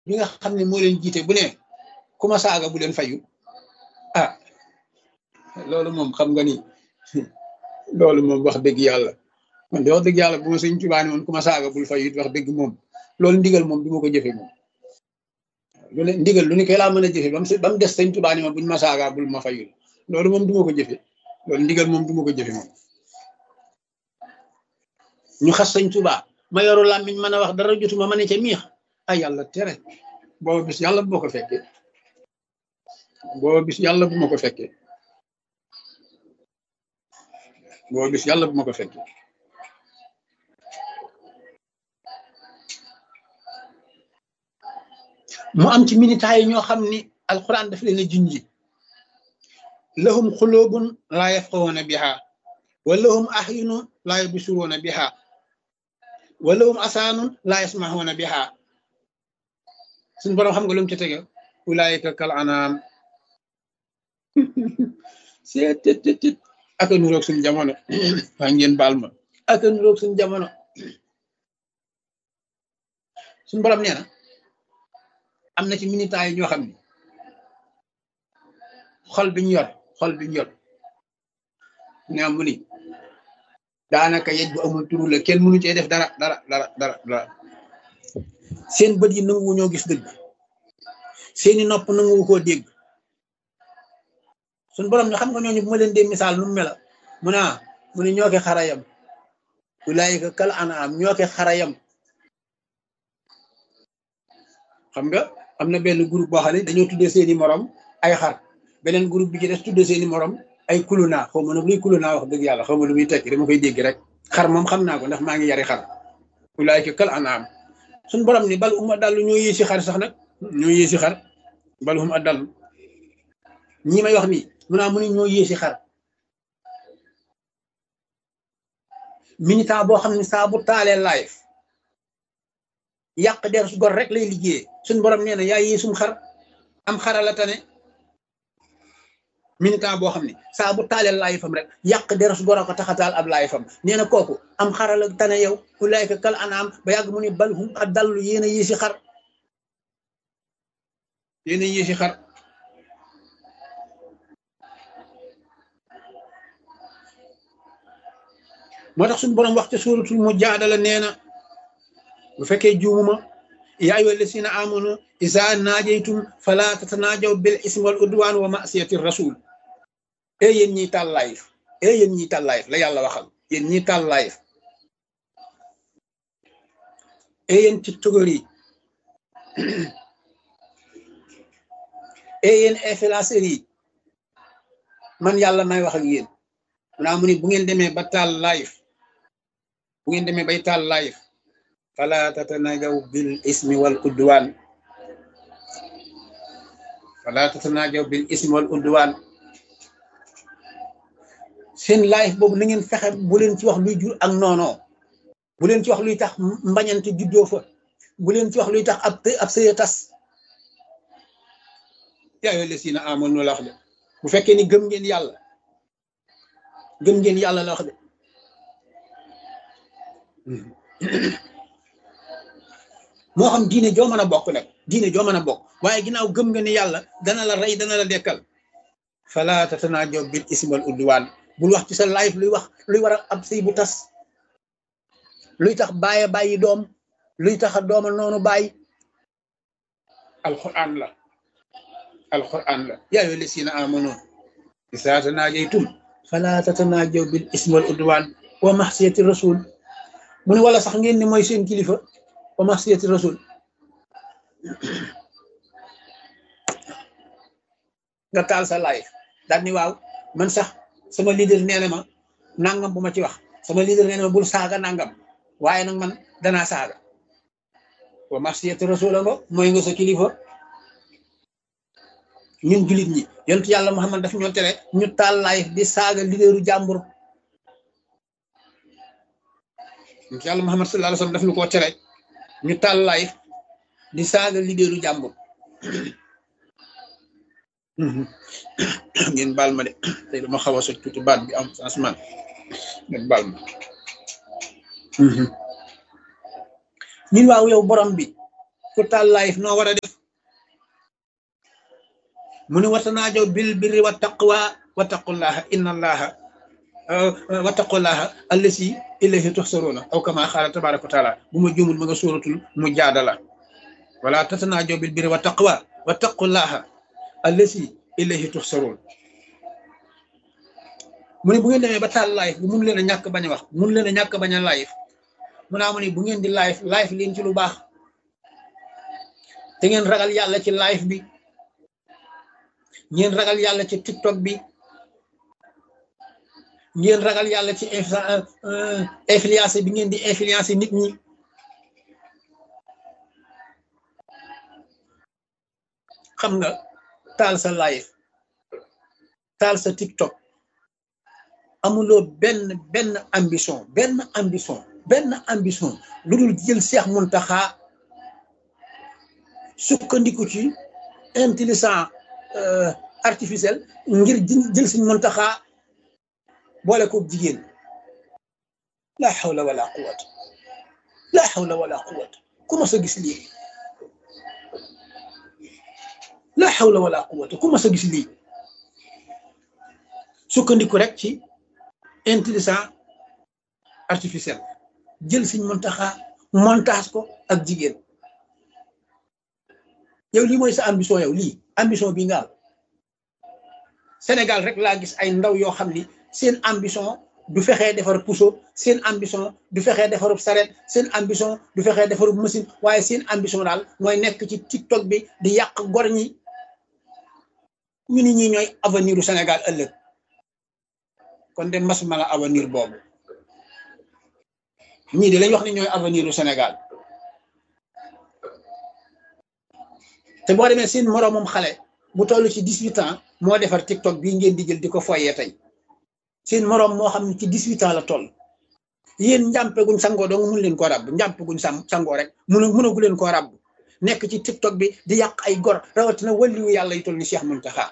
bi nga xam ne moo leen jiite bu ne ku ma saaga bu leen fayu ah loolu moom xam nga ni loolu moom wax dëgg yàlla man de wax dëgg yàlla bu ma sëñ Tuubaa ne woon ku ma saaga bul fayu it wax dëgg moom loolu ndigal moom du ma ko jëfe moom lu ne ndigal lu ne koy laa mën a jëfe ba mu des sëñ Tuubaa ne ma buñ ma saaga bul ma fayul loolu moom du ma ko jëfe loolu ndigal moom du ma ko jëfe moom ñu xas sëñ Tuubaa ma yoru làmmiñ mën a wax dara jotuma ma ne ca miix ay yàlla tere booba bis yàlla bu ma ko fekkee booba bis yàlla bu ma ko fekkee booba bis yàlla bu ma ko fekkee mu am ci militaires yi ñoo xam ni alquran daf leen a junji lahum xulubun laa yafqahuuna biha wa lahum ahyunun laa yubsiruuna biha wa lahum asaanun laa yasmahuuna biha suñu borom xam nga lu mu ci tege ulaayika kal anaam seet aka nuroog suñu jamono waa ngeen baal ma aka nuroog suñu jamono suñu borom nee na am na ci militaires yi ñoo xam ne xol bi ñu yor ne mu ni daanaka yej bu amul turu la kenn mënu cee def dara seen bët yi nanguwu ñoo gis dëgg seeni nopp nanguwu koo dégg suñ borom ne xam nga ñooñu bu ma leen dee misaal nu mu mela mu ne ñoo ke xarayam ulaayika kal anaam ñoo ke xarayam xam nga am na benn groupe boo xam ne dañoo tuddee seeni morom ay xar beneen groupe bi ci des tuddee seeni morom ay kuluna xaw ma nag luy kuluna wax dëgg yàlla xaw ma lu muy tekki dama koy dégg rek xar moom xam naa ko ndax maa ngi yari xar ulaayika kal anaam suñ borom ni bal uma dallu ñoo yéesi xar sax nag ñoo yéesi xar bal uma dallu ñi may wax nii mu ne ñoo yéesi xar militant boo xam ne saa bu taalee live yàq der su gor rek lay liggéeyee suñ borom nee na yaa yéesum xar am xara la tane militant boo xam ne saa bu taalee live fam rek yàq der su gor a ko taxataal ab live fam nee na kooku am xara la tane yow ulaayka kal anaam ba yàgg mu ne bal hum adallu yéen a yéesi xar yéen a yéesi xar moo tax suñu borom wax ca suuratul mujaadala nee na bu fekkee juumuma yaa ayyuha llazina amanu izaa naajaytum falaa tatanaajaw bil ismi wal udwaan wa ma'siyati rasul yéen ñiy taal live yéen ñiy taal live la yàlla waxal yéen ñiy taal live yéen tiktokeur yi yéen influenceurs yi man yàlla may wax ak yéen mu ni bu ngeen demee ba taal live bu ngeen demee bay taal live fala tatanajaw bil ismi wal udwan fala tatanajaw bil ismi wal udwan seen live boobu na ngeen fexe bu leen ci wax luy jur ak noonoo bu leen ci wax luy tax mbañante juddoo fa bu leen ci wax luy tax ab sëy tas yaa ayyuhal lazina aamanu la wax de bu fekkee ni gëm ngeen yàlla la wax de moo xam diine joo mën a bokk nag diine joo mën a bokk waaye ginnaaw gëm nga ni yàlla dana la rey dana la dekkal fala tatanaajaw bil ismi wal udwaan bul wax ci sa live luy war a ab sëy bu tas luy tax bàyyi doom luy tax a dooma noonu bàyyi alquran la yaa ayyuhal lazina aamanu izaa tanaajaytum fala tatanaajaw bil ismi wal udwaan wa ma'siyati rasul mu ne wala sax ngeen ni mooy seen kilifa wa ma'siyati rasul nga taal sa live daal ni waaw man sax sama leader nee na ma nangam bu ma ci wax sama leader nee na ma bul saaga nangam waaye nag man danaa saaga wa ma'siyati rasul nga mooy nga sa kilifa ñun julit ñi yonent yàlla Muhammad daf ñoo tere ñu taal live di saaga leaderu jàmbur yonent yàlla Muhammad sallallahu alayhi wasallam daf ñu koo tere ñu taal live di saaga leaderu jàmbur ngeen baal ma de tey dama xaw a soj tuuti baat bi am changement ngeen baal ma ñun waaw yow borom bi ku taal live noo war a def mu ne watanaajaw bil birri wa taqwa wa taqullaha inna allaha wattaqullaha allasi ilayhi tuhsaruna aw kama xaala tabaraka wa taala bu ma juumul ma nga sóoratul mujaadala wala tatanaajaw bil birri wa taqwa wattaqullaha allasi ilayhi tuhsarun mu ne bu ngeen demee ba taal live bu mun leen a ñàkk bañ a wax mun leen a ñàkk bañ a live mu naa mu ne bu ngeen di live leen ci lu baax te ngeen ragal yàlla ci live bi ngeen ragal yàlla ci tiktok bi ngeen ragal yàlla ci influence bi ngeen di influencer nit ñi xam nga taal sa live taal sa tiktok amuloo benn ambition lu dul jël Cheikh Mountakha sukkandiku ci intelligence artificielle ngir jël Sëñ Mountakha boole ko jigéen la hawla wala quwwata ku ma sa gis lii la hawla wala quwwata ku ma sa gis lii sukkandiku rek ci intelligence artificielle jël Sëñ Mountakha montage ko ak jigéen yow lii mooy sa ambition yow lii ambition bi nga am Sénégal rek laa gis ay ndaw yoo xam ni seen ambition du fexee defar puso seen ambition du fexee defarub saret seen ambition du fexee defarub machine waaye seen ambition daal mooy nekk ci TikTok bi di yàq gor ñi ñu ni ñi ñooy avenir u Sénégal ëllëg kon de masuma la avenir boobu ñii de lañ wax ni ñooy avenir u Sénégal te boo demee seen moroomam xale bu toll ci 18 ans moo defar TikTok bii ngeen di jël di ko foyee tey seen moroom moo xam ne ci 18 ans la toll yéen njàmpe guñ sangoo dong mun leen koo ràbb njàmpe guñ sangoo rek mënagu leen koo ràbb nekk ci TikTok bi di yàq ay gor rawatina wàlliwu yàlla yu toll ni Cheikh Mountakha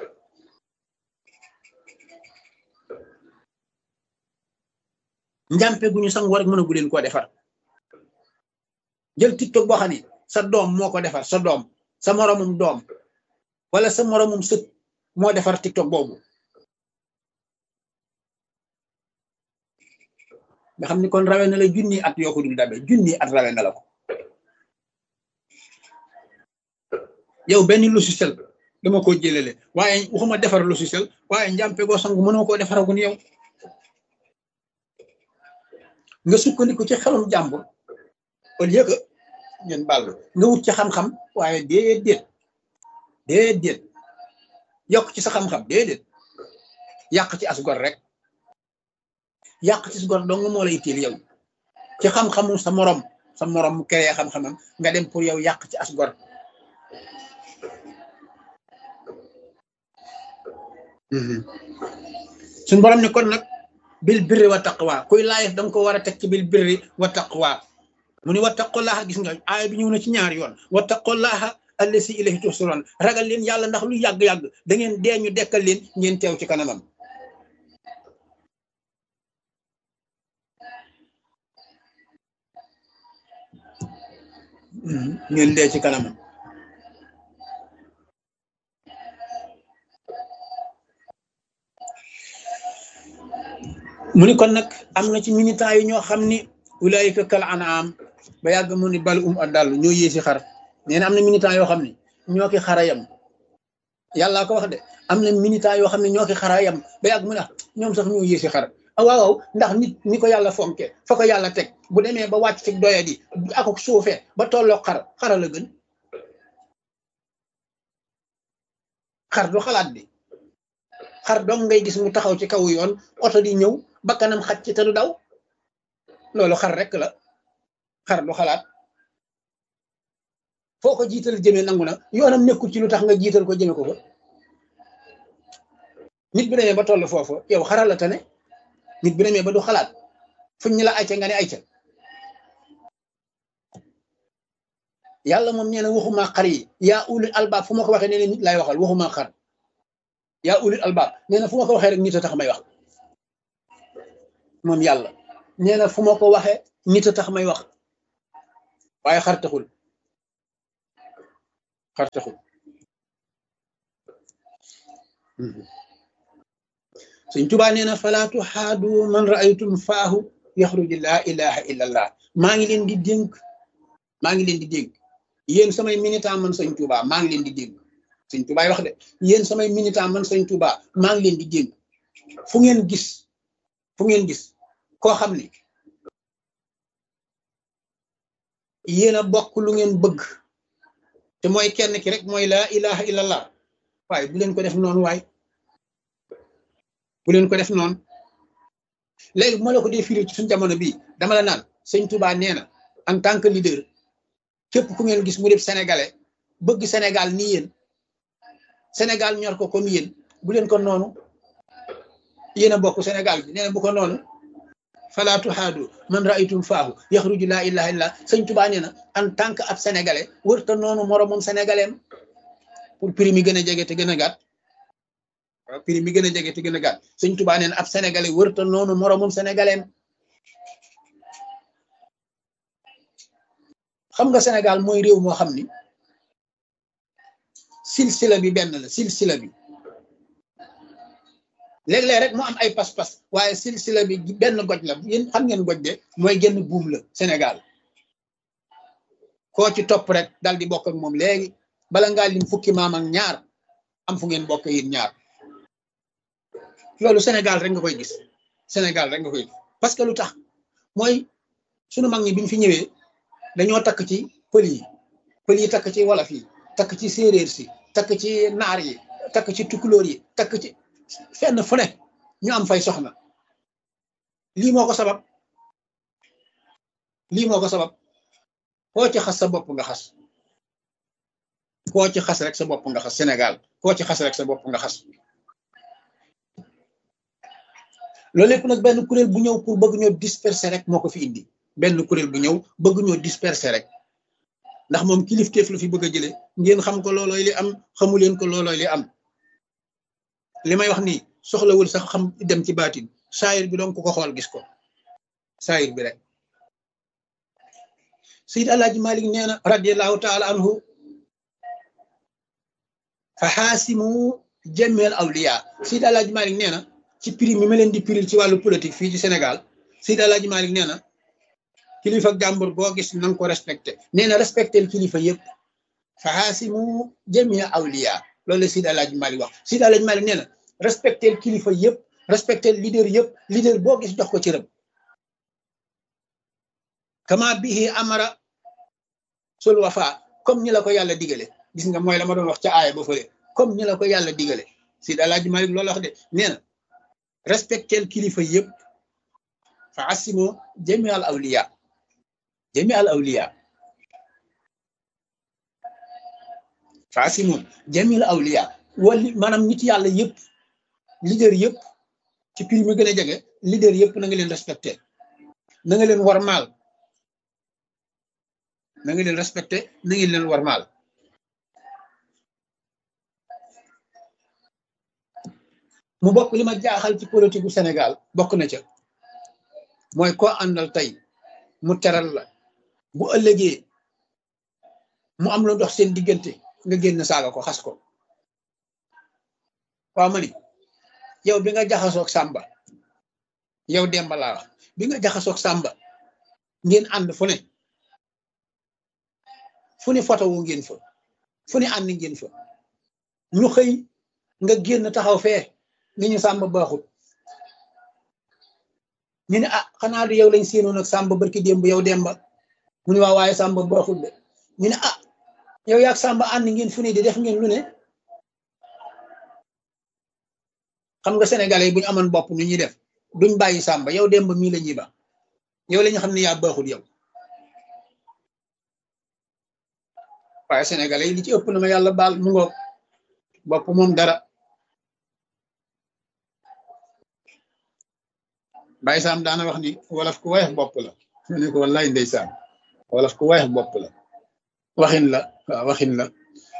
njàmpe guñu sangoo rek mënagu leen koo defar jël TikTok boo xam ne sa doom moo ko defar sa doom sa moroomum doom wala sa moroomum sët moo defar TikTok boobu nga xam ni kon rawe na la junni at yoo ko dul dabe junni at rawe na la ko yow benn logiciel dama ko jëlele waaye waxuma defar logiciel waaye njàmpe goo sangu mënoo koo defaragun yow nga sukkandiku ci xelum jàmbur au lieu que ngeen baal nga wut ci xam-xam waaye déedéet yokk ci sa xam-xam déedéet yàq ci as gor rek yàq ci as gor dong moo lay itteel yow ci xam-xamu sa morom mu créé xam-xamam nga dem pour yow yàq ci as gor suñu borom ni kon nag bil birri wa taqwa kuy laayef danga ko war a teg ci bil birri wa taqwa mu ni wattaqullaha gis nga aaya bi ñëw na ci ñaar yoon wattaqullaha allasi ilayhi tuhsarun ragal leen yàlla ndax lu yàgg-yàgg da ngeen dee ñu dekkal leen ngeen teew ci kanamam ngeen dee ci kanamam mu ni kon nag am na ci militant yi ñoo xam ni ulaayika kal anaam ba yàgg mu ni bal adall ñoo yéesi xar nee na am na militant yoo xam ne ñoo ki xara yam yàllaa ko wax de am na militant yoo xam ne ñoo ki xara yam ba yàgg mu ne ñoom sax ñoo yéesi xar waaw ndax nit ni ko yàlla fonke fa ko yàlla teg bu demee ba wàcc ci doya di ak suufee ba tolloo xara la gën xar du xalaat bi xar dong ngay gis mu taxaw ci kaw yoon oto di ñëw bakkanam xaj ci te du daw loolu xar rek la xar du xalaat foo ko jiital jëmee nangu na yoonam nekkul ci lu tax nga jiital ko jëme ko fa nit bi demee ba toll foofu yow xaral la tane nit bi demee ba du xalaat fuñ ñu la ayca nga ne ayca yàlla moom nee na waxuma xar yi yaa ulil albaab fu ma ko waxee nee na nit laay waxal waxuma xar yaa ulil albaab nee na fu ma ko waxee rek nit a tax may wax moom yàlla nee na fu ma ko waxee nit a tax may wax waaye xar taxul xar taxul Sëñ Tuubaa nee na falaa tuxaadu man raaytum faahu yaxruju laa ilaha illa allah maa ngi leen di dénk yéen samay militant man Sëñ Tuubaa maa ngi leen di dénk Sëñ Tuubaa wax de yéen samay militant man Sëñ Tuubaa maa ngi leen di dénk fu ngeen gis koo xam ne yéen a bokk lu ngeen bëgg te mooy kenn ki rek mooy laa ilaha illallah waaye bu leen ko def noonu waay bu leen ko def noonu léegi bu ma la ko dee firi ci suñu jamono bii dama la naan Sëñ Tuubaa nee na en tant que leader képp ku ngeen gis mu def sénégalais bëgg Sénégal ni yéen Sénégal ñor ko comme yéen bu leen ko noonu yéen a bokk Sénégal bi nee na bu ko noonu falaa tuhaadu man raaytum faahu yaxruju laa ilaha illa Sëñ Tuubaa nee na en tant que ab sénégalais wërta noonu moromam sénégalais pour prix mi gën a jege te gën a gàtt waaw prix mi gën a jege te gën a gàtt Sëñ Tuubaa nee na ab sénégalais wërta noonu moromam sénégalais xam nga Sénégal mooy réew moo xam ni silsila bi benn la silsila bi léeg-léeg rek mu am ay pas-pas waaye silsila bi benn goj la yéen xam ngeen goj de mooy genn buum la Sénégal koo ci topp rek dal di bokk ak moom léegi bala ngaa lim fukki maam ak ñaar am fu ngeen bokk yéen ñaar loolu Sénégal rek nga koy gis Sénégal rek nga koy gis parce que lu tax mooy sunu mag ñi bi ñu fi ñëwee dañoo takk ci pël yi takk ci wolof yi takk ci séeréer si takk ci naar yi takk ci tukulóor yi takk ci fenn fu ne ñu am fay soxna lii moo ko sabab koo ci xas sa bopp nga xas koo ci xas rek sa bopp nga xas Sénégal koo ci xas rek sa bopp nga xas loolu lépp nag benn kuréel bu ñëw pour bëgg ñoo disperser rek moo ko fi indi benn kuréel bu ñëw bëgg ñoo disperser rek ndax moom kilifteef la fi bëgg a jëlee ngeen xam ko loolooy li am xamu leen ko loolooy li am li may wax nii soxlawul sax xam dem ci baatin saayir bi doon ku ko xool gis ko saayir bi rek Seydi Alaaji Malik nee na radiallahu taala anhu fa xaasimu jameel awliya Seydi Alaaji Malik nee na ci prix mi ma leen di prix ci wàllu politique fii ci Sénégal Seydi Alaaji Malik nee na kilifa jàmbur boo gis na nga ko respecté nee na respecté kilifa yëpp fa xaasimu jameel awliya loolu la Seydi Alaaji Malik wax Seydi Alaaji Malik nee na respecté kilifa yëpp respecté leader boo gis jox ko ci rëb kama bihi amara sul wafa comme ni la ko yàlla digale gis nga mooy la ma doon wax ca aaya ba fële comme ni la ko yàlla digale Seydi Alaaji Malik loolu wax de nee na respecté kilifa yëpp fa asimu jami al awliya fa asimu jami al awliya wala maanaam nit yàlla yëpp leader yëpp ci prix mi gën a jege leader yëpp na nga leen respecté na nga leen warmaal na nga leen respecté na ngeen leen warmaal mu bokk li ma jaaxal ci politique gu Sénégal bokk na ca mooy koo àndal tey mu teral la bu ëllëgee mu am lu dox seen diggante nga génn saaga ko xas ko waaw ma ni yow bi nga jaxasoog Sàmba yow Demba laa wax bi nga jaxasoog Sàmba ngeen ànd fu ne photo wu ngeen fa fu ne ànd ngeen fa ñu xëy nga génn taxaw fee ni ñu Sàmba baaxut ñu ne ah xanaa du yow lañ séenoon ak Sàmba barki démb yow Demba mu ne waaye Sàmba baaxut de ñu ne ah yow yaag Sàmba ànd ngeen fu ne di def ngeen lu ne xam nga sénégalais yi bu ñu amoon bopp nu ñuy def duñ bàyyi Sàmba yow Demba mii la ñuy ba yow la ñu xam ne yaa baaxut yow waaye sénégalais yi li ci ëpp na ma yàlla baal mu ngoog bopp moom dara Baye Sam daana wax ni wolof ku weex bopp la mu ne ko wallaay ndeysaan wolof ku weex bopp la waxin la waaw waxin la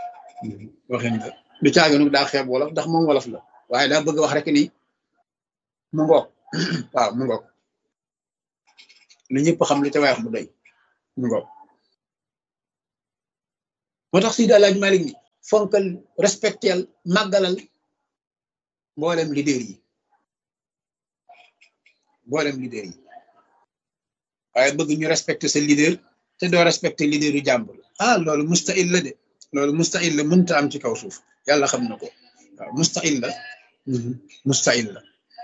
du caaginu daa xeeb wolof ndax moom wolof la waaye daa bëgg wax rek ni mu ngoog waaw mu ngoog lu ñëpp xam lu ca weex bu doy mu ngoog moo tax Seydi Alaaji Malik ni fonkal respectel màggalal mboolem leader yi waaye bëgg ñu respecté sa leader te doo respecté leader yu jàmbur loolu mustahil la de loolu mustahil la mënta am ci kaw suuf yàlla xam na ko waaw mustahil la mustahil la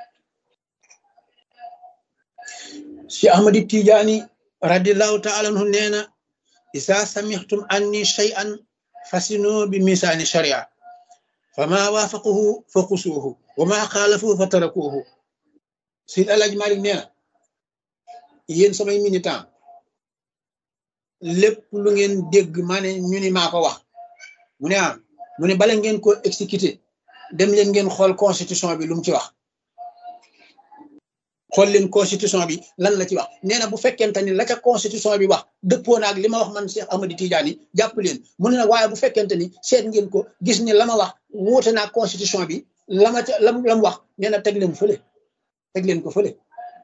Cheikh Ahmadi Tijaani radiallahu taala anhu nee na isa samixtum anni shay'an fasino bi misaani sharia fa ma waafaquhu fa xusuuhu wa ma xaalafuhu fa tarakuuhu Seydi Alaaji Malik nee na yéen samay militant lépp lu ngeen dégg maa ne ñu ni maa ko wax mu ne bala ngeen ko exécuter dem leen ngeen xool constitution bi lu mu ci wax xool leen constitution bi lan la ci wax nee na bu fekkente ni la ca constitution bi wax dëppoo na ak li ma wax man Cheikh Ahmadi Tidiane jàpp leen mu ne nag waaye bu fekkente ni seet ngeen ko gis ni la ma wax wuute na ak constitution bi la mu wax nee na teg leen ko fële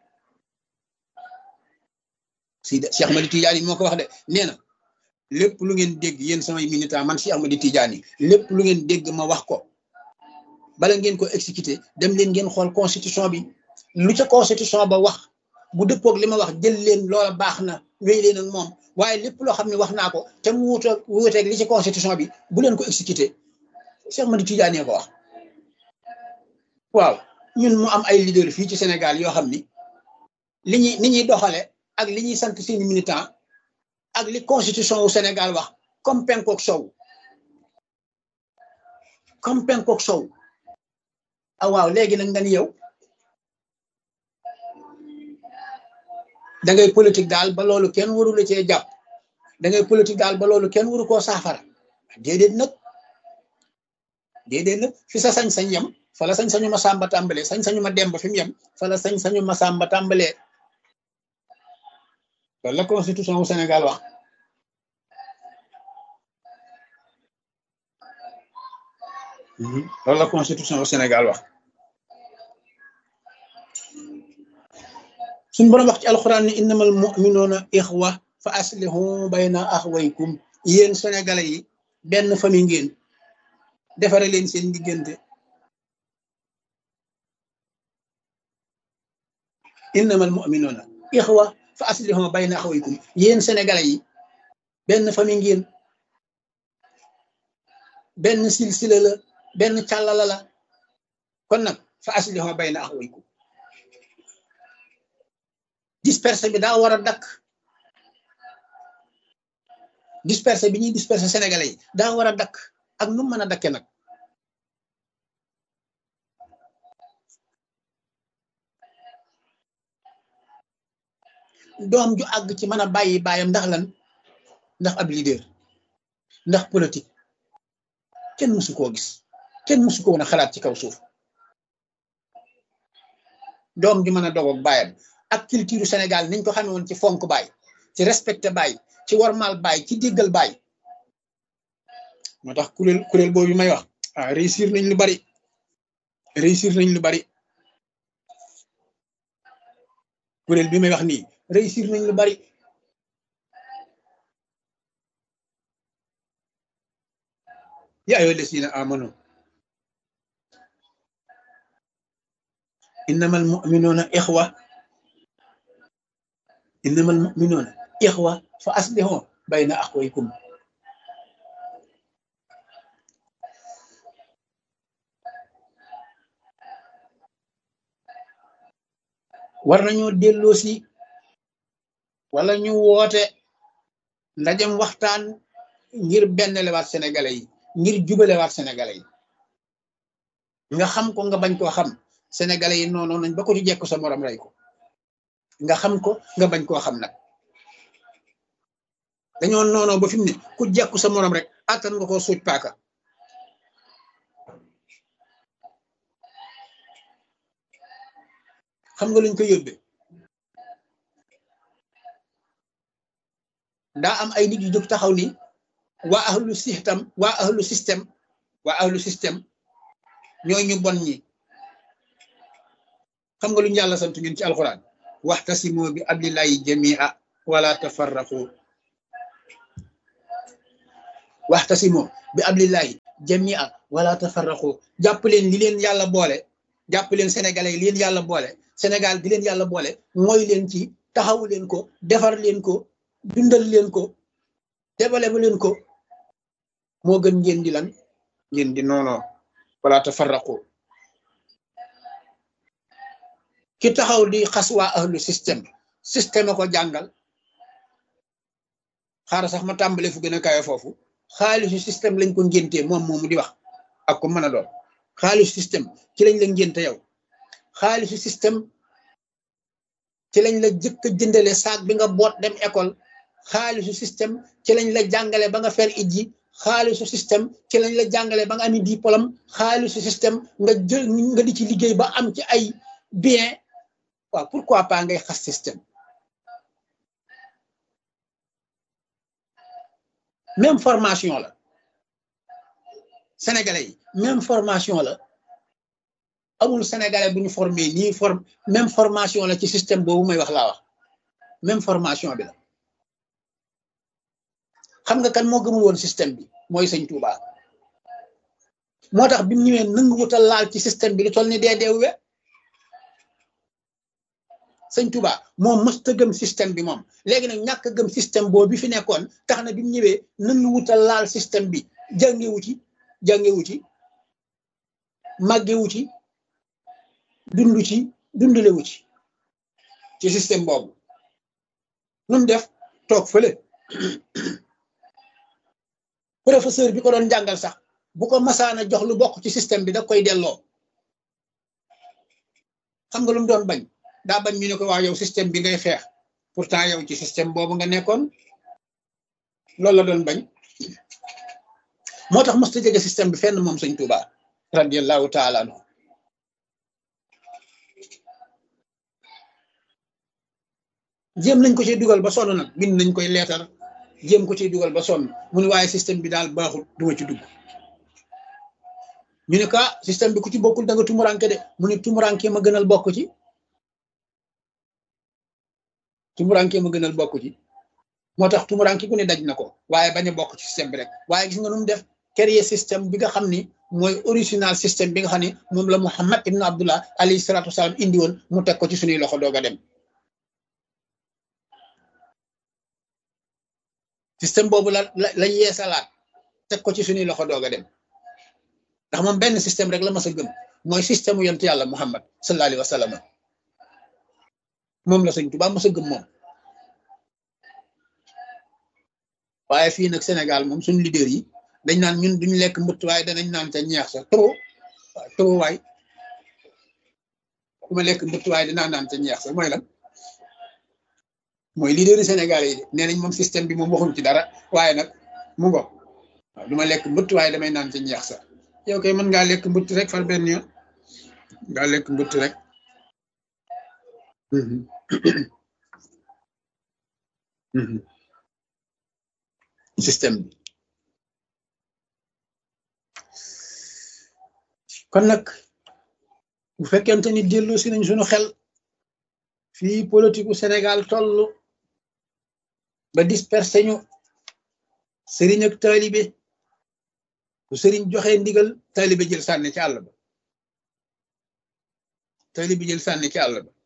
si Cheikh Ahmadi Tidiane moo ko wax de nee na lépp lu ngeen dégg yéen samay militant man Cheikh Ahmadi Tidiane lépp lu ngeen dégg ma wax ko bala ngeen ko exécuter dem leen ngeen xool constitution bi lu ca constitution ba wax bu dëppoog li ma wax jël leen loola baax na wéy leen ak moom waaye lépp loo xam ne wax naa ko te mu wuuteeg li ci constitution bi bu leen ko exécuter Cheikh Ahmadi Tidiane ko wax waaw ñun mu am ay leader fii ci Sénégal yoo xam ni ni ñuy doxale ak li ñuy sant seeni militant ak li constitution wu Sénégal wax comme penkook sow waaw léegi nag nga ni yow da ngay politique daal ba loolu kenn waru la cee jàpp da ngay politique daal ba loolu kenn waru koo saafara déedéet nag fi sa sañ-sañ yem fa la sañ-sañu ma sàmba tàmbalee sañ-sañu ma demba fi mu yem fa la sañ-sañu ma sàmba tàmbalee loolu la constitution wu Sénégal wax loolu la constitution wu Sénégal wax suñ borom wax ci alxuraan ni innamal mu'minuuna ixwa fa aslihu bayna axwaykum yéen sénégalais yi benn famille ngeen defare leen seen diggante innamal mu'minuuna ixwa fa aslihu bayna axwaykum yéen sénégalais yi benn famille ngeen benn silsila la benn càllala la kon nag fa aslihu bayna axwaykum dispersé bi daa war a dakk dispersé bi ñuy dispersé sénégalais yi daa war a dakk ak nu mën a dakke nag doom ju àgg ci mën a bàyyi bàyyam ndax lan ndax ab leader ndax politique kenn mësu koo gis kenn mësu ko woon a xalaat ci kaw suuf doom ju mën a dogoog bàyyam ak culture Sénégal niñ ko xamee woon ci fonk baay ci respecté baay ci warmal baay ci déggal baay moo tax kuréel boobu may wax réussir nañ lu bari kuréel bi may wax nii réussir nañ lu bari yaa ayyuha llazina amanu innamal mu'minuuna ixwa fa aslihu bayna axwaykum war nañoo delloosi wala ñu woote ndajem waxtaan ngir benn lewaat sénégalais yi ngir jubalewaat sénégalais yi nga xam ko nga bañ koo xam sénégalais yi noonu nañ ba ko ci jekku sa morom rey ko nga xam ko nga bañ koo xam nag dañoo noonoo ba fi mu ne ku jekku sa morom rek attan nga koo suuj paaka xam nga luñ ko yóbbee daa am ay nit yu jóg taxaw ni waa ahlu système ñooy ñu bon ñi xam nga luñu yàlla sant ñun ci alxuraan waxtasimu bi hablillahi jamia wala tafarraqu waxtasimu bi ablillahi jamia wala tafarraqu jàpp leen li leen yàlla boole jàpp leen sénégalais yi li leen yàlla boole Sénégal di leen yàlla boole mooy leen ci taxawu leen ko defar leen ko dundal leen ko développé leen ko moo gën ngeen di lan ngeen di noonoo wala tafarraqu ki taxaw di xas waa ahlu système a ko jàngal xaaral sax ma tàmbale fu gën a kawe foofu xaalisu système lañ ko ngéntee moom moomu di wax ak ko mën a doon xaalisu système ci lañ la ngénte yow xaalisu système ci lañ la jëkk a jëndale saak bi nga boot dem école xaalisu système ci lañ la jàngale ba nga fer ijji xaalisu système ci lañ la jàngale ba nga ami diplôme xaalisu système nga jël nga di ci liggéey ba am ci ay bien waaw pourquoi pas ngay xas système même formation la sénégalais yi même formation la amul sénégalais bu ñu formé nii même formation la ci système boobu may wax laa wax même formation bi la xam nga kan moo gëmul woon système bi mooy sëñ Touba moo tax bi mu ñëwee nangu wutal laal ci système bi lu toll ni deedeewwe sëñ Touba moom mësta gëm système bi moom léegi nag ñàkk gëm système boobu bi fi nekkoon tax na bi mu ñëwee nangu wutal laal système bi jàngewu ci màggewu ci dundalewu ci système boobu nu mu def toog fële professeur bi ko doon jàngal sax bu ko masaana jox lu bokk ci système bi da koy delloo xam nga lu mu doon bañ daa bañ ñu ne ko waa yow système bi ngay xeex pourtant yow ci système boobu nga nekkoon loolu la doon bañ moo tax mos ta jege système bi fenn moom sëñ Touba radiyallahu taala anhu jéem nañ ko ci dugal ba sonn nag bind nañ koy leetar jéem ko ciy dugal ba sonn mu ne waaye système bi daal baaxul duma ci dugg ñu ne ka système bi ku ci bokkul da nga tumuranke de mu ne tumuranke ma gënal bokk ci tumuranke ma gënal bokk ci moo tax tumuranke ku ne daj na ko waaye bañ a bokk ci système bi rek waaye gis nga nu mu def créer système bi nga xam ni mooy original système bi nga xam ne moom la Muhammad ibn Abdullah alayhi salaatu wasalaam indi woon mu teg ko ci suñuy loxo doog a dem système boobu la yeesalaat teg ko ci suñuy loxo doog a dem ndax moom benn système rek la mas a gëm mooy système u yonent yàlla Muhammad sallallahu alayhi wa sallam moom la sëñ Tuubaa mas a gëm moom waaye fii nag Sénégal moom suñu leader yi dañ naan ñun duñu lekk mbëtt waaye danañ naan ca ñeex sa trop waay du ma lekk mbëtt waaye dinaa naan ca ñeex sa mooy lan mooy leader yi Sénégal yi nee nañ moom système bi moom waxuñ ci dara waaye nag mu ngo waaw du ma lekk mbëtt waaye damay naan ca ñeex sa yow kay mën ngaa lekk mbëtt rek far benn yoon ngaa lekk mbëtt rek système bi kon nag bu fekkente ni dellu si nañ suñu xel fii politique u Sénégal toll ba dispersé ñu sëriñ ak taalibe bu sëriñ joxe ndigal taalibe jël sànni ci àll ba taalibe jël sànni ci àll ba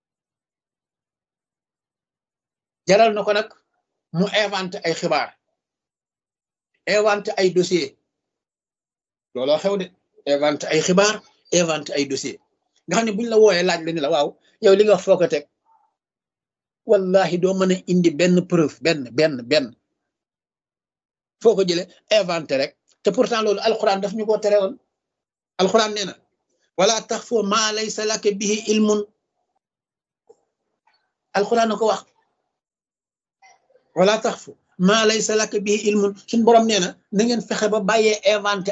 jaral na ko nag mu inventé ay xibaar inventé ay dossier looloo xew de inventé ay xibaar inventé ay dossier nga xam ne buñ la wooyee laaj la ni la waaw yow li nga wax foo ko teg wallahi doo mën a indi benn preuve benn foo ko jëlee inventé rek te pourtant loolu alxuraan daf ñu ko tere woon alxuraan nee na wala taxfu maa laysa laka bihi ilmun alxuraan na ko wax wala taxfu maa laysa laka bihi ilmun suñ borom nee na ngeen fexe ba bàyyee inventé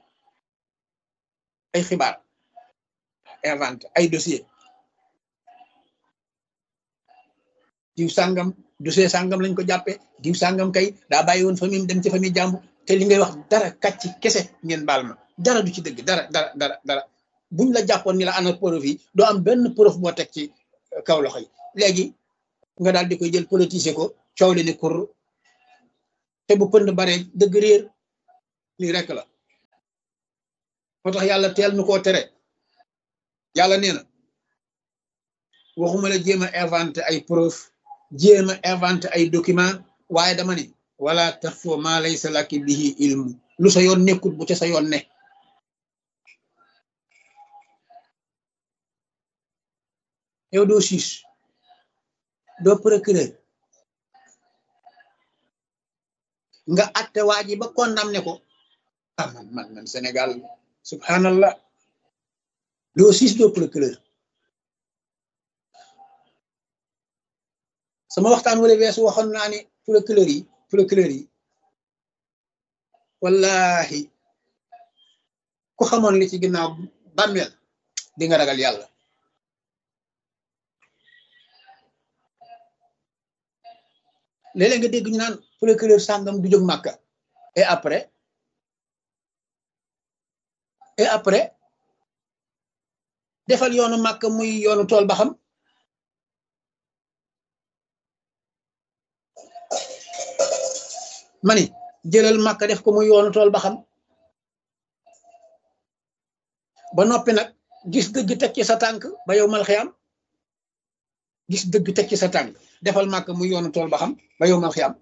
ay xibaar inventé ay dossier diw sàngam dossier sàngam lañ ko jàppee diw sàngam kay daa bàyyi woon famille dem ci famille jàmbu te li ngay wax dara kàcc kese ngeen baal ma dara du ci dëgg dara buñ la jàppoon ni la ana preuve yi doo am benn preuve boo teg ci kaw loxo yi léegi nga daal di koy jël politiser ko coow li ne kur te bu pënd bare dëgg réer lii rek la moo tax yàlla teel nu koo tere yàlla nee na waxuma la jéem a inventé ay preuve jéem a inventé ay document waaye dama ni wala taxfu ma laysa laki bihi ilmu lu sa yoon nekkut bu ca sa yoon ne yow doo siis doo procureur nga atte waa ji ba condamné ko ah man Sénégal subhanallah doo siis doo procureur sama waxtaan wala weesu waxoon naa ni procureur yi wallahi ku xamoon li ci ginnaaw bàmmeel di nga ragal yàlla léeg-léeg nga dégg ñu naan procureur sàngam du jóg màkka et après defal yoonu màkka muy yoonu tool ba xam mani jëlal màkka def ko muy yoonu tool ba xam ba noppi nag gis dëgg teg ci sa tànk ba yow mal xiyam gis dëgg teg ci sa tànk defal màkka muy yoonu tool ba xam ba yow mal xiyam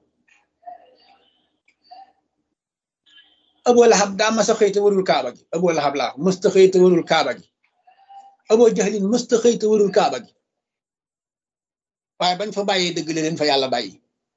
Abu Lahab daa mas a xëy te warul kaaba gi Abu Lahab laa mësta xëy te warul kaaba gi Abu Jahlin mësta xëy te warul kaaba gi waaye bañ fa bàyyee dëgg la leen fa yàlla bàyyi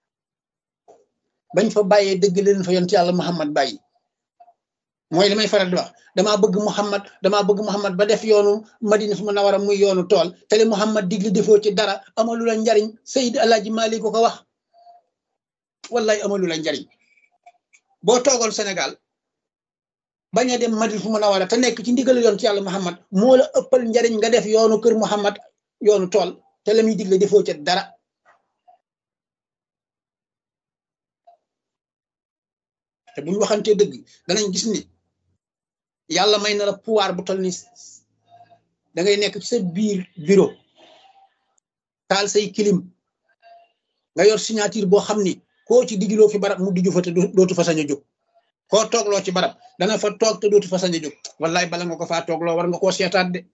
bañ fa bàyyee dëgg leen fa yonent yàlla Muhammad bàyyi mooy li may faral di wax damaa bëgg Muhammad ba def yoonu Madina fu Munawwara muy yoonu tool te li Muhammad digli defoo ci dara amalu la njariñ Seydi Alaaji Maalik ko wax wallahi amalu la njariñ boo toogal Sénégal bañ a dem Madina fu Munawwara te nekk ci ndigal yoon ci yàlla Muhammad moo la ëppal njariñ nga def yoonu kër Muhammad yoonu tool te la muy digle defoo ci dara te buñ waxantee dëgg danañ gis ni yàlla may na la pouvoir bu toll ni da ngay nekk ci sa biir bureau taal say kilim nga yor signature boo xam ni koo ci digiloo fi barab mu diggu fa te dootu fa sañ a jóg koo toogloo ci barab dana fa toog te dootu fa sañ a jóg wallaay bala nga ko faa toogloo war nga koo seetaat de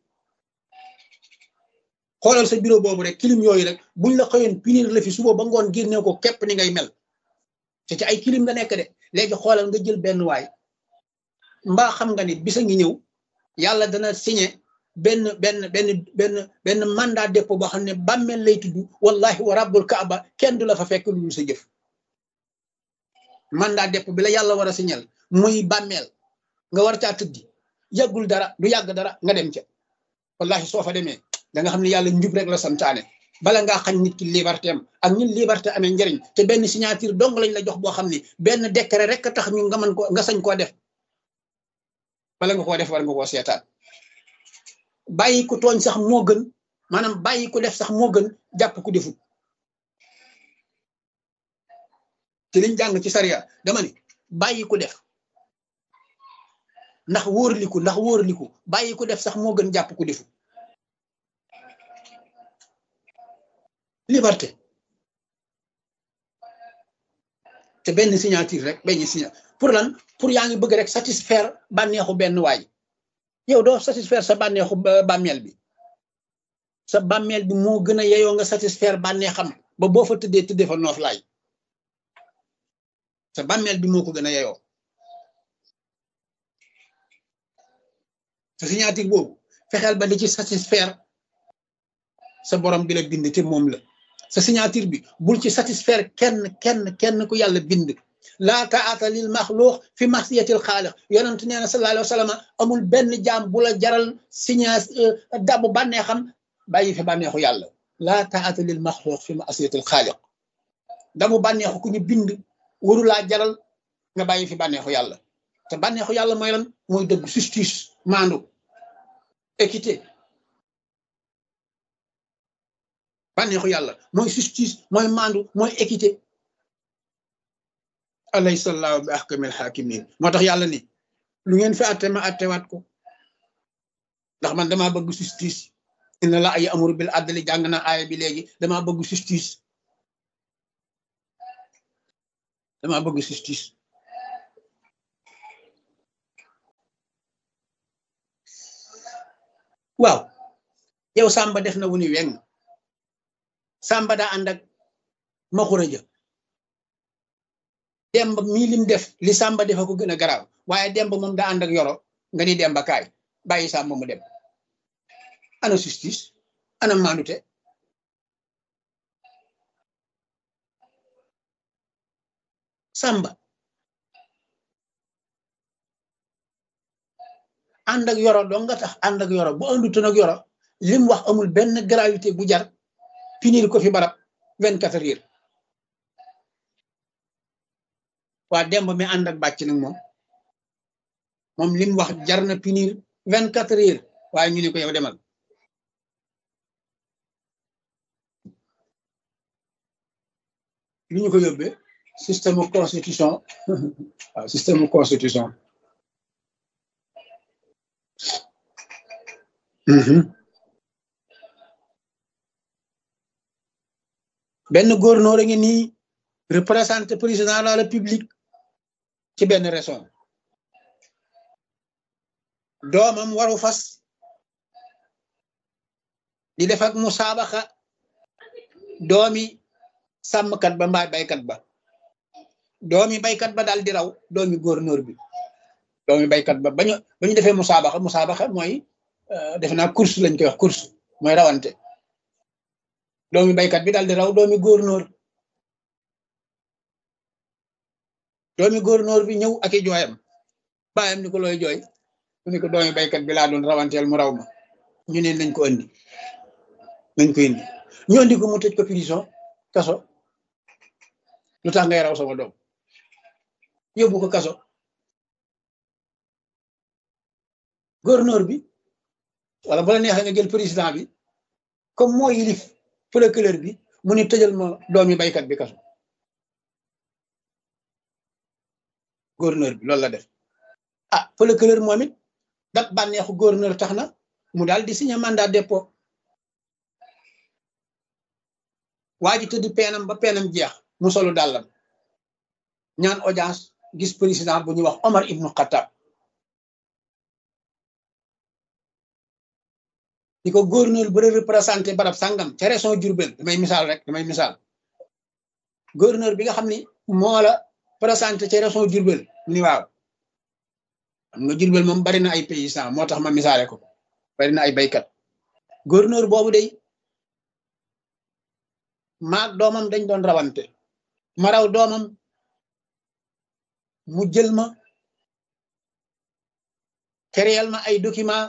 xoolal sa bureau boobu rek kilim yooyu rek buñ la xëyoon punir la fi suba ba ngoon génne ko képp ni ngay mel te ci ay kilim nga nekk de léegi xoolal nga jël benn mbaa xam nga ni bisa ngi ñëw yàlla dana signé benn mandat dépôt boo xam ne bàmmeel lay tudd wallahi wa rabbul kaaba kenn du la fa fekk lu dul sa jëf mandat dépôt bi la yàlla war a signal muy bàmmeel nga war caa tëddi yàggul dara du yàgg dara nga dem ca wallahi soo fa demee da nga xam ne yàlla njub rek la santaane bala ngaa xañ nit ki liberté am ak ñun liberté amee njariñ te benn signature dong lañ la jox boo xam ni benn décret rek a tax ñu nga mën ko nga sañ koo def bala nga koo def war nga koo seetaan bàyyi ku tooñ sax moo gën maanaam bàyyi ku def sax moo gën jàpp ku defut ci liñ jàng ci sariya dama ni bàyyi ku def ndax wóorliku bàyyi ku def sax moo gën jàpp ku defut liberté te benn signature rek benn signature pour lan pour yaa ngi bëgg rek satisfaire bànneexu benn waay yow doo satisfaire sa bànneexu bàmmeel bi sa bàmmeel bi moo gën a yeyoo nga satisfaire bànneexam ba boo fa tëddee fa noof laay sa bàmmeel bi moo ko gën a yeyoo sa signature boobu fexeel ba di ci satisfaire sa borom bi la bind te moom la sa signature bi bul ci satisfaire kenn ku yàlla bind laa taata lil maxluux fi masiyatil xaaliq yonent nee na sallallahu alayhi wa sallam amul benn jaam bu la jaral signa dabu bànneexam bàyyi fi bànneexu yàlla laa taata lil maxluux fi masiyatil xaaliq dabu bànneexu ku ñu bind waru laa jaral nga bàyyi fi bànneexu yàlla te bànneexu yàlla mooy lan mooy dëgg justice maandu équité bànneexu yàlla mooy justice mooy maandu mooy équité alaysa llaahu bi ahkamil haakimiin moo tax yàlla ni lu ngeen fi atte ma attewaat ko ndax man damaa bëgg justice inna la ay amuru bil adli jàng na aaya bi léegi damaa bëgg justice waaw yow Samba def na wu ni weng Samba daa ànd ak Maxura Ja Demba mii lim def li Samba defa ko gën a garaaw waaye Demba moom daa ànd ak Yoro nga ni Demba kaay bàyyi Samba mu dem ana justice ana maandute Samba ànd ak Yoro doo nga tax ànd ak Yoro bu àndutoon ak Yoro lim wax amul benn gravité bu jar punir ko fi barab 24 heures waa Demba mi ànd ak bàcc nag moom lim wax jar na punir 24 heures waaye ñu ne ko yow demal lu ñu ko yóbbee système constitution waaw système constitution benn gouverneur a ngi nii représenté président de la république ci benn région doomam waru fas di def ak musaabaxa doomi sàmmkat ba mbaa baykat ba doomi baykat ba daal di raw doomi gouverneur bi doomi baykat ba bañu defee musaabaxa mooy defe naa course lañ koy wax course mooy rawante doomi baykat bi daal di raw doomi gouverneur bi ñëw ak i jooyam baayam ni ko looy jooy mu ne ko doomi baykat bi laa doon rawanteel mu raw ma ñu ne nañ ko indi ñu indi ko mu tëj ko prison kaso lu tax ngay raw sama doom yóbbu ko kaso gouverneur bi wala bu la neexee nga jël président bi comme moo yilif procureur bi mu ni tëjal ma doomi baykat bi kaso gouverneur bi loolu la def ah procureur moom it dat bànneexu gouverneur tax na mu daal di signé mandat dépôt waa ji tëdd peenam ba peenam jeex mu solu dàllam ñaan audience gis président bu ñuy wax Omar ibnu Khattab di ko gouverneur bu représenté barab sàngam ca région Diourbel damay misaal gouverneur bi nga xam ni moo la présenté ca région Diourbel ni waaw xam nga Diourbel moom bari na ay paysans moo tax ma misaale ko bari na ay baykat gouverneur boobu day maag doomam dañ doon rawante ma raw doomam mu jël ma créel ma ay document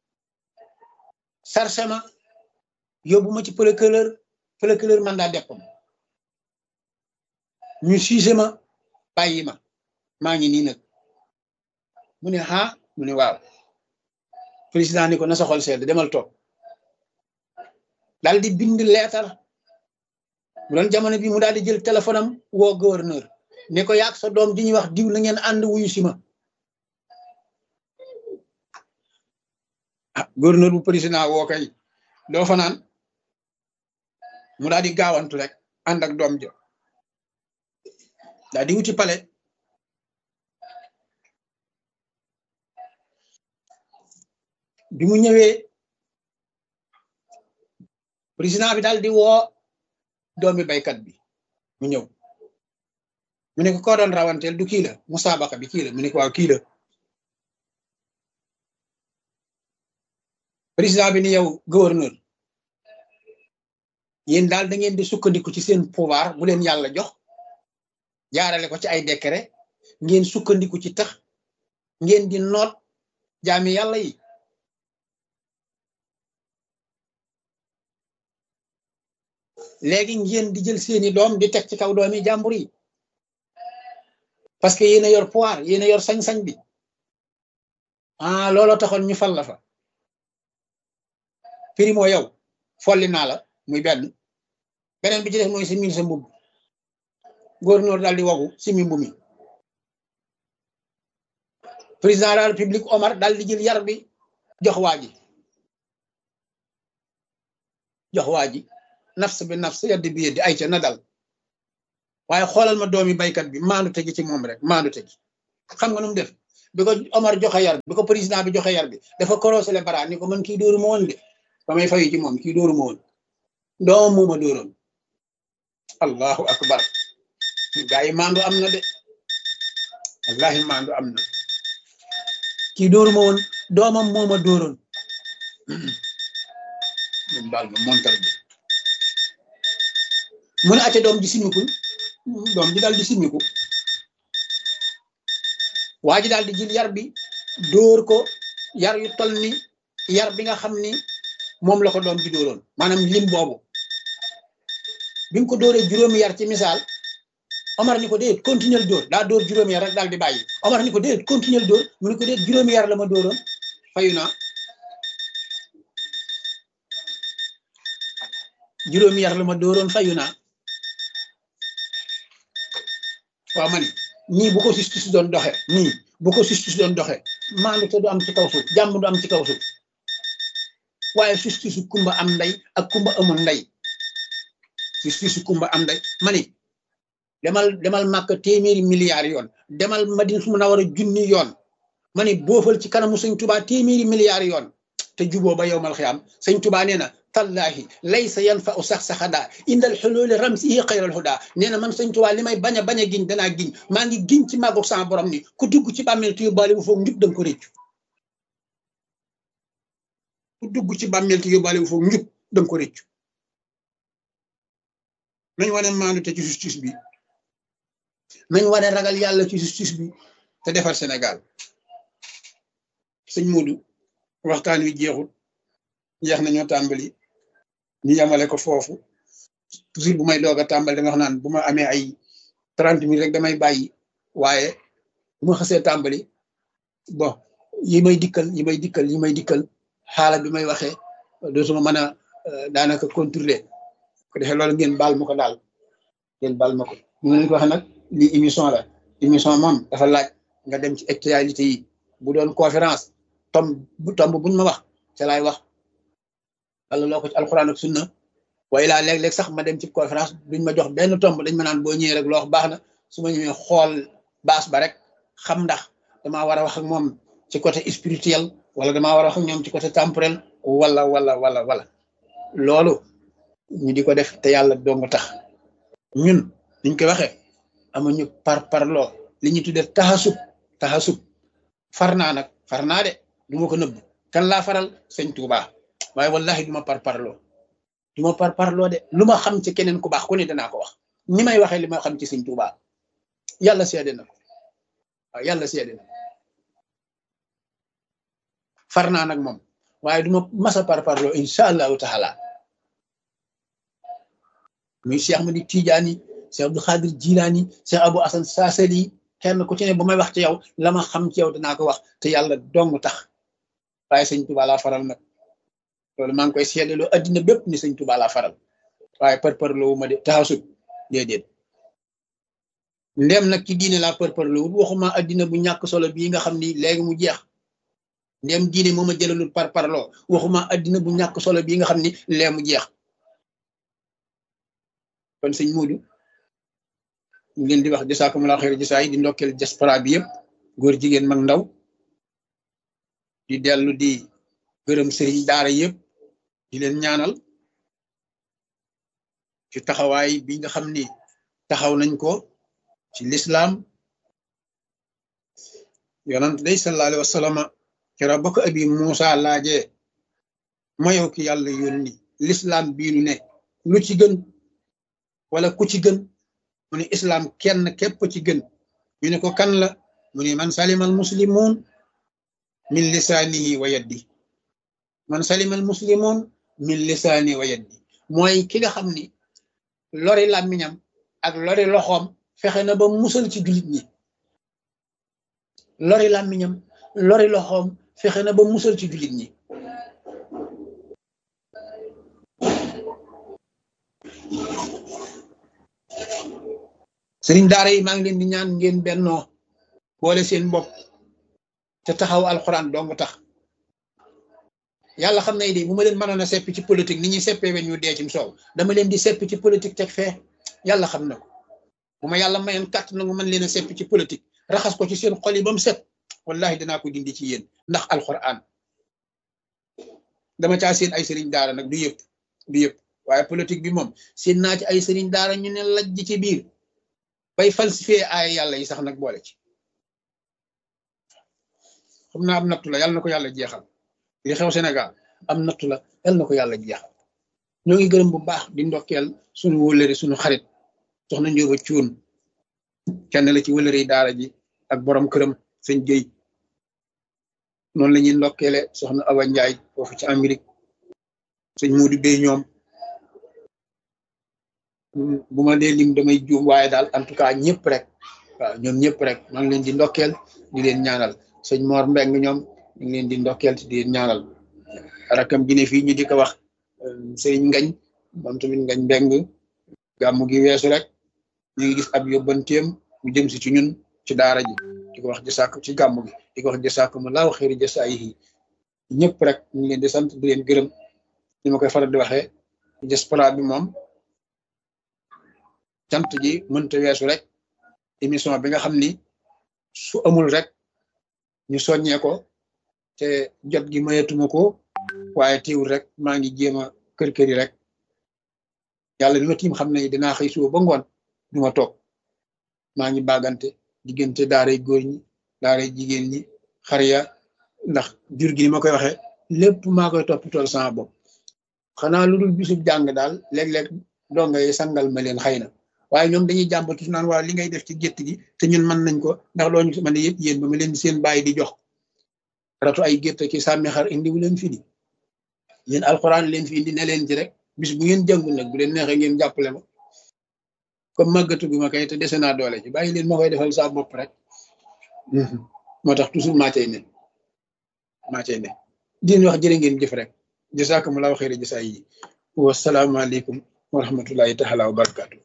chargé ma yóbbu ma ci procureur mandat dépôt ñu jugé ma bàyyi ma maa ngi nii nag mu ne mu ne waaw président ni ko na sa xol sedd demal toog daal di bind leetar bu doon jamono bi mu daal di jël téléphone am woo gouverneur ne ko yaag sa doom di ñuy wax diw na ngeen ànd wuyu si ma gouverneur bu président woo kay doo fa naan mu daal di gaawantu rek ànd ak doom jo daal di wuti palais bi mu ñëwee président bi daal di woo doomi baykat bi mu ñëw mu ne ko koo doon rawanteel du kii la musaabaqa bi kii la mu ne ko waaw kii la président bi ni yow gouverneur yéen daal da ngeen di sukkandiku ci seen pouvoir bu leen yàlla jox jaarale ko ci ay décret ngeen sukkandiku ci tax ngeen di noot jaami yàlla yi léegi ngeen di jël seeni doom di teg ci kaw doomi jàmbur yi parce que yéen a yor pouvoir yéen a yor sañ-sañ bi looloo taxoon ñu fal la fa primo yow folli naa la muy beneen bi ci def mooy si mil sa mbubb gouverneur daal di wagu si mi mbu mi président de la république Omar daal di jël yar bi jox waa ji nafs bi nafs yaddi bi yeddi ay ca na dal waaye xoolal ma doomi baykat bi maandu tegi ci moom rek maandu tegi xam nga nu mu def bi ko Omar joxe yar bi ko président bi joxe yar bi dafa korosé le bara ni ko man kii dóoru ma woon de ba may fayu ci moom kii dóoru ma woon doom muuma dóoroon allahu akbar gaa yi maandu am na de wallahi maandu am na kii dóoru ma woon doomam mooma dóoroon mun baal ma montar bi mu ne acca doom ji simikul doom ji daal di simiku waa ji daal di jël yar bi dóor ko yar yu tol ni yar bi nga xam ni moom la ko doom ji dóoroon maanaam lim boobu bi mu ko dóoree juróomi yar ci misaal Omar ni ko déet continuer dóor daa dóor juróomi yar rek daal di bàyyi Omar ni ko déet continuer dóor mu ni ko déet juróomi yar la ma dóoroon fayu naa juróomi yar la ma dóoroon fayu naa waaw ma ni nii bu ko justice doon doxe nii bu ko justice doon doxe maandu te du am ci kaw suuf jàmm du am ci kaw suuf waaye justice kumba am ndey ak kumba amul ndey justice kumba am ndey ma ni demal màkk téeméeri milliards yoon demal Madina su mun a war a junni yoon ma ni boofal ci kanamu sëñ Tuubaa téeméeri milliards yoon te juboo ba yowmal xiyaam sëñ Tuubaa nee na tallahi laysa yanfa'u sax-saxada indal xululi ramsihi xayral huda nee na man sëñ Tuubaa li may bañ a giñ danaa giñ maa ngi giñ ci màggu sama borom ni ku dugg ci bàmmeel te yóbbaale bu foog njub danga ko réccu ku dugg ci bàmmeel te yóbbaale bu foog njub danga ko réccu nañ wane maandu te ci justice bi nañ wane ragal yàlla ci justice bi te defar Sénégal sëñ Modou waxtaan wi jeexul jeex nañoo tàmbali ñu yamale ko foofu toujours bu may doog a tàmbali dama wax naan bu ma amee ay 30 minutes rek damay bàyyi waaye bu ma xasee tàmbali bon yi may dikkal xaala bi may waxee dootuma mën a daanaka contrôler ko defee loolu ngeen baal ma ko daal ngeen baal ma ko ñu ngi leen ko waxee nag lii émission la émission moom dafa laaj nga dem ci actualité yi bu doon conférence tomb buñ ma wax ca laay wax wala loo ko ci alxuraan ak sunna waaye laa léeg-léeg sax ma dem ci conférence duñ ma jox benn tomb dañ ma naan boo ñëwee rek loo wax baax na su ma ñëwee xool baas ba rek xam ndax damaa war a wax ak moom ci côté spirituel wala damaa war a wax ak ñoom ci côté temporel wala loolu ñu di ko def te yàlla dong tax ñun niñ ko waxee amuñu parloo li ñu tuddee taxasub far naa de du ma ko nëbb kan laa faral sëñ Touba waaye wallahi du ma parloo de lu ma xam ci keneen ku baax ku ne danaa ko wax ni may waxee li ma xam ci sëñ Touba yàlla seede na ko waaw yàlla seede na far naa nag moom waaye du ma masa parloo incha allahu taala muy Cheikh Ahmadi Tidiane Cheikh Abdou Khadir Jilani Cheikh Abou Hassan Saasali kenn ku ci ne bu may wax ci yow la ma xam ci yow danaa ko wax te yàlla dong tax waaye sëñ Touba laa faral nag loolu maa ngi koy seedeloo addina bépp ni sëñ Touba laa faral waaye parparloo ma de taxasut déedéet ndem nag ci diine laa parparloo waxuma addina bu ñàkk solo bii nga xam ni léegi mu jeex ndem diine moo ma jëlalul parparloo waxuma addina bu ñàkk solo bii nga xam ni léegi mu jeex kon sëñ Modou ñu leen di wax jasaakumulaa xayra jasaa yi di ndokkeel diaspora bi yëpp góor jigéen mag ndaw di dellu di gërëm sëriñ daara yëpp di leen ñaanal ci taxawaay bi nga xam ni taxaw nañ ko ci lislaam yonent day sallallahu alayhi wa sallam kera ba ko abi Muusa laajee mayow ki yàlla yónni lislaam bii nu ne lu ci gën wala ku ci gën mu ne islam kenn képp ci gën ñu ne ko kan la mu ne man salimal muslimun min lisaanihi wa yaddi man salimal muslimun min lisaanihi wa yaddi mooy ki nga xam ni lori làmmiñam ak lori loxoom fexe na ba musal ci jullit ñi lori làmmiñam lori loxoom fexe na ba musal ci jullit ñi sëriñ daara yi maa ngi leen di ñaan ngeen bennoo boole seen bopp te taxaw alxuraan dong tax yàlla xam na de bu ma leen mënoon a seppi ci politique ni ñuy seppee weñ ñu dee ci soow dama leen di seppi ci politique teg fee yàlla xam na ko bu ma yàlla mayoon kàtt na mu mën leen a seppi ci politique raxas ko ci seen xol yi ba mu set wallahi danaa ko dindi ci yéen ndax alquran dama caa seen ay sëriñ daara nag du yëpp waaye politique bi moom seen naa ci ay sëriñ daara ñu ne lajj ci biir bay falsifier ay yàlla yi sax nag boole ci xam naa am nattu la yàlla na ko yàlla jeexal li xew Sénégal am nattu la yàlla na ko yàlla jeexal ñoo ngi gërëm bu baax di ndokkeel suñu wóllëre suñu xarit soxna Njóoba Cuun kenn la ci wóllëre yi daara ji ak borom këram sëñ Géy noonu la ñuy ndokkeele soxna Awa Njaay foofu ci Amérique sëñ Muudu Bey ñoom bu ma dee lim damay juum waaye daal en tout cas ñëpp rek waaw ñoom ñëpp rek maa ngi leen di ndokkeel di leen ñaanal sëñ Mor Mbeng ñoom ñu ngi leen di ndokkeel di leen ñaanal rakam ji ne fii ñu di ko wax sëriñ Ngañ moom tamit Ngañ Mbeng gàmmu gi weesu rek ñu ngi gis ab yóbbanteem mu jëm si ci ñun ci daara ji di ko wax jësàkk ci gàmmu gi di ko wax jësàkk mu laaw xëri jësaayi ñëpp rek ñu ngi leen di sant di leen gërëm ni ma koy faral di waxee diaspora bi moom cant ji mënta weesu rek émission bi nga xam ni su amul rek ñu soññee ko te jot gi mayetuma ko waaye teewul rek maa ngi jéem a kër yi rek yàlla bi ma tiim xam ne dinaa xëy suba ba ngoon du ma toog maa ngi bagante diggante daaray góor ñi daaray jigéen ñi xariya ndax jur gi ni ma koy waxee lépp maa koy toppitool sama bopp xanaa lu dul bisub jàng daal léeg-léeg donga yi sangal ma leen xëy na waaye ñoom dañuy jàmbatu naan waa li ngay def ci gétt gi te ñun mën nañ ko ndax loo ñu mën a yëpp yéen ba ma leen seen bàyyi di jox ratu ay gétt ki sàmmi xar indiwu leen fi di yéen alxuraan leen fi indi ne leen ci rek bis bu ngeen jàngul nag bu leen neexee ngeen jàppale ma comme màggatu gu ma kay te dese naa doole ci bàyyi leen ma koy defal sa bopp rek moo tax toujours maa cay ne di wax jërë ngeen jëf rek jasaakumullaahu xayra jasaa yi wasalaamaaleykum wa rahmatullahi taala wa barakaatu